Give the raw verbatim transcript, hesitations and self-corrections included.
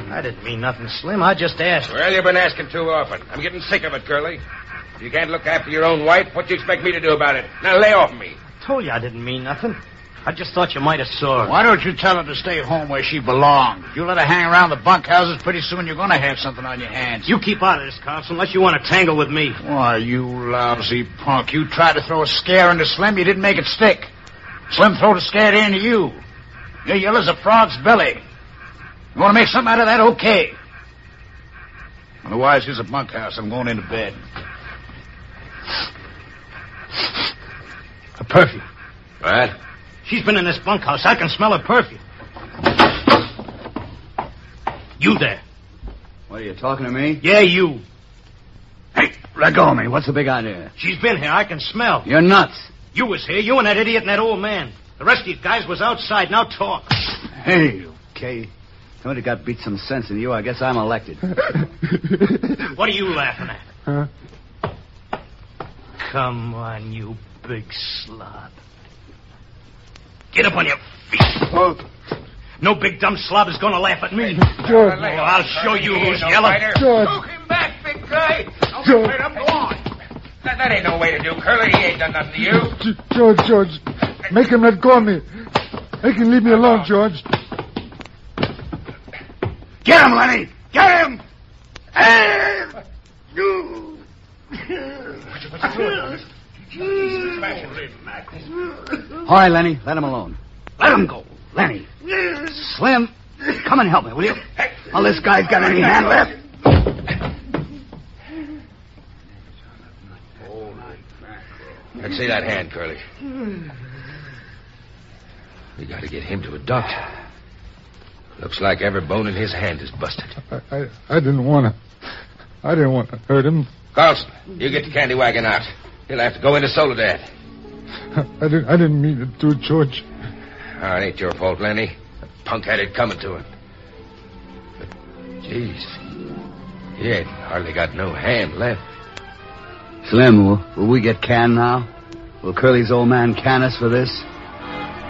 I didn't mean nothing, Slim. I just asked. Well, you've been asking too often. I'm getting sick of it, Curly. If you can't look after your own wife, what do you expect me to do about it? Now lay off me. I told you I didn't mean nothing. I just thought you might have saw her. Why don't you tell her to stay home where she belongs? If you let her hang around the bunkhouses, pretty soon you're going to have something on your hands. You keep out of this, Carlson, unless you want to tangle with me. Why, you lousy punk. You tried to throw a scare into Slim. You didn't make it stick. Slim throwed a scare into you. You're yellow as a frog's belly. You want to make something out of that? Okay. Otherwise, here's a bunkhouse. I'm going into bed. A perfume. What? She's been in this bunkhouse. I can smell her perfume. You there. What, are you talking to me? Yeah, you. Hey, let go of me. What's the big idea? She's been here. I can smell. You're nuts. You was here. You and that idiot and that old man. The rest of you guys was outside. Now talk. Hey, okay. Somebody got beat some sense into you. I guess I'm elected. What are you laughing at? Huh? Come on, you big slob. Get up on your feet. Oh, No big dumb slob is going to laugh at me. George. Oh, I'll show you who's no yellow. fighter. George. Poke him back, big guy. Don't George. let him go on. That, that ain't no way to do, Curly. He ain't done nothing to you. G- George, George. Make him let go of me. Make him leave me alone, George. Get him, Lenny! Get him! Hey! You! All right, Lenny, let him alone. Let him go. Lenny. Slim, come and help me, will you? Well, this guy's got any hand left. Let's see that hand, Curly. We got to get him to a doctor. Looks like every bone in his hand is busted. I, I, I didn't want to. I didn't want to hurt him. Carlson, you get the candy wagon out. He'll have to go into Soledad. I didn't. I didn't mean to do it, George. Oh, it ain't your fault, Lenny. The punk had it coming to him. But, jeez, he ain't hardly got no hand left. Slim, will, will we get canned now? Will Curly's old man can us for this?